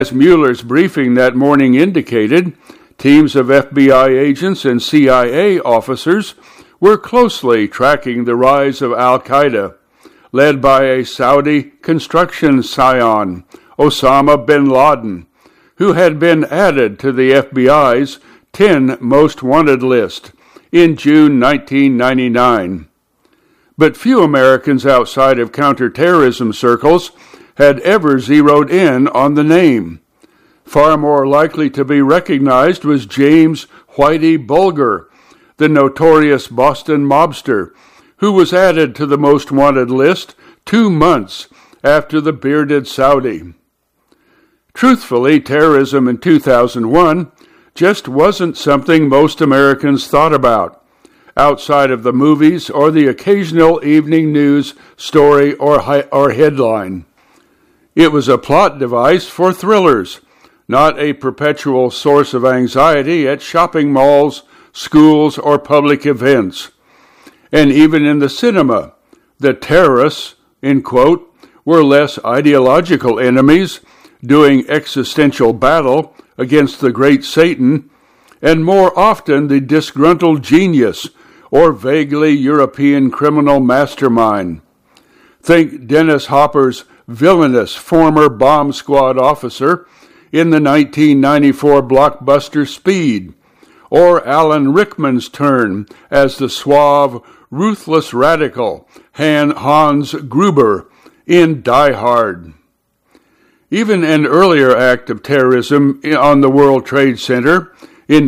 As Mueller's briefing that morning indicated, teams of FBI agents and CIA officers were closely tracking the rise of al-Qaeda, led by a Saudi construction scion, Osama bin Laden, who had been added to the FBI's 10 Most Wanted list in June 1999. But few Americans outside of counterterrorism circles had ever zeroed in on the name. Far more likely to be recognized was James Whitey Bulger, the notorious Boston mobster, who was added to the Most Wanted list 2 months after the bearded Saudi. Truthfully, terrorism in 2001 just wasn't something most Americans thought about, outside of the movies or the occasional evening news story or headline. It was a plot device for thrillers, not a perpetual source of anxiety at shopping malls, schools, or public events. And even in the cinema, the terrorists, in quote, were less ideological enemies doing existential battle against the great Satan, and more often the disgruntled genius or vaguely European criminal mastermind. Think Dennis Hopper's villainous former bomb squad officer in the 1994 blockbuster Speed, or Alan Rickman's turn as the suave, ruthless radical Hans Gruber in Die Hard. Even an earlier act of terrorism on the World Trade Center in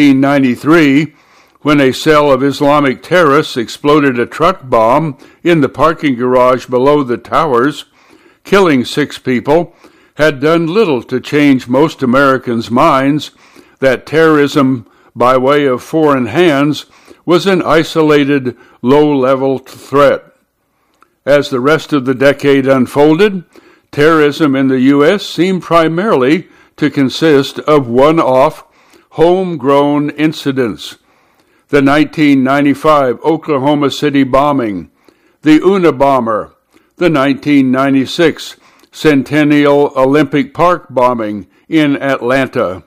1993, when a cell of Islamic terrorists exploded a truck bomb in the parking garage below the towers, killing 6 people, had done little to change most Americans' minds that terrorism by way of foreign hands was an isolated, low-level threat. As the rest of the decade unfolded, terrorism in the U.S. seemed primarily to consist of one-off, homegrown incidents. The 1995 Oklahoma City bombing, the Unabomber, the 1996 Centennial Olympic Park bombing in Atlanta.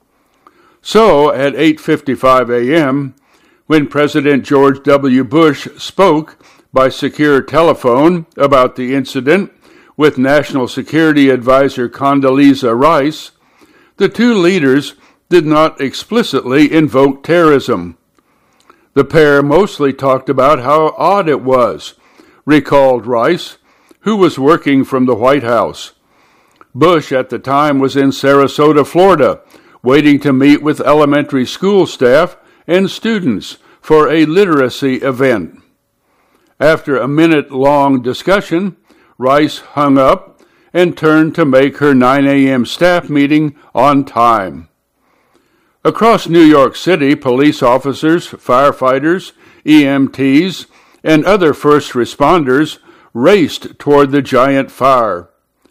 So, at 8:55 a.m., when President George W. Bush spoke by secure telephone about the incident with National Security Advisor Condoleezza Rice, the two leaders did not explicitly invoke terrorism. The pair mostly talked about how odd it was, recalled Rice, who was working from the White House. Bush at the time was in Sarasota, Florida, waiting to meet with elementary school staff and students for a literacy event. After a minute-long discussion, Rice hung up and turned to make her 9 a.m. staff meeting on time. Across New York City, police officers, firefighters, EMTs, and other first responders raced toward the giant fire.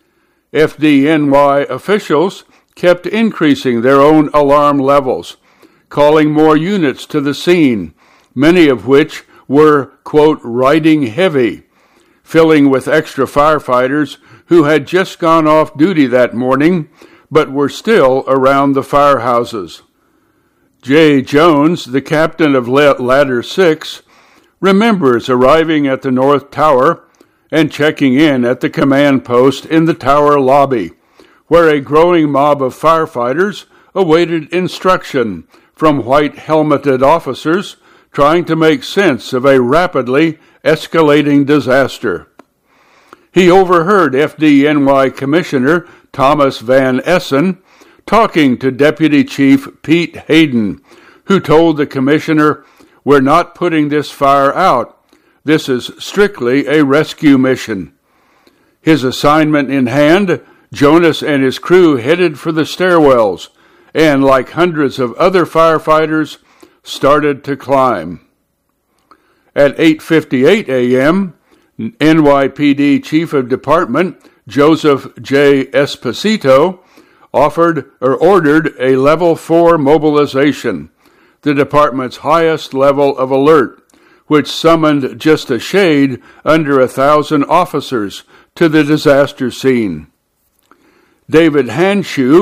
FDNY officials kept increasing their own alarm levels, calling more units to the scene, many of which were, quote, riding heavy, filling with extra firefighters who had just gone off duty that morning but were still around the firehouses. Jay Jones, the captain of Ladder 6, remembers arriving at the North Tower and checking in at the command post in the tower lobby, where a growing mob of firefighters awaited instruction from white-helmeted officers trying to make sense of a rapidly escalating disaster. He overheard FDNY Commissioner Thomas Van Essen talking to Deputy Chief Pete Hayden, who told the commissioner, "We're not putting this fire out. This is strictly a rescue mission." His assignment in hand, Jonas and his crew headed for the stairwells and, like hundreds of other firefighters, started to climb. At 8:58 a.m., NYPD Chief of Department Joseph J. Esposito ordered a Level 4 mobilization, the department's highest level of alert, which summoned just a shade under 1,000 officers to the disaster scene. David Hanshu